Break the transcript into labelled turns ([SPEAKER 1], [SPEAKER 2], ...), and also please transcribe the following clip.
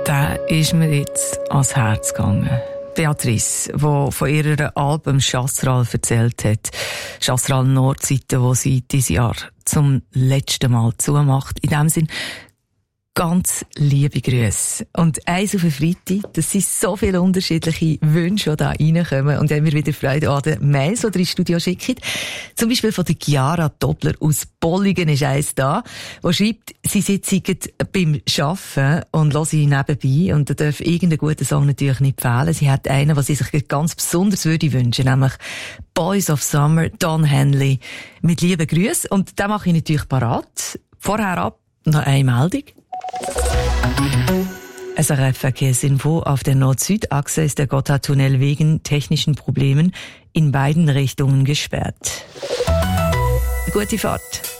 [SPEAKER 1] Der ist mir jetzt ans Herz gegangen. Beatrice, die von ihrer Album Chasseral erzählt hat. Chasseral Nordseite, wo sie dieses Jahr zum letzten Mal zumacht. In dem Sinn, ganz liebe Grüße. Und eins auf den Freitag, das sind so viele unterschiedliche Wünsche, die da reinkommen. Und haben wir wieder Freude an den Mails, die ihr ins Studio schickt. Zum Beispiel von der Chiara Doppler aus Bolligen ist eins da, die schreibt, sie sitzen beim Arbeiten und hören nebenbei. Und da darf irgendein guter Song natürlich nicht fehlen. Sie hat einen, den sie sich ganz besonders würde wünschen, nämlich Boys of Summer, Don Henley. Mit lieben Grüßen. Und den mache ich natürlich parat. Vorher ab noch eine Meldung. SRF Verkehrsinfo: Auf der Nord-Süd-Achse ist der Gotthardtunnel wegen technischen Problemen in beiden Richtungen gesperrt. Gute Fahrt.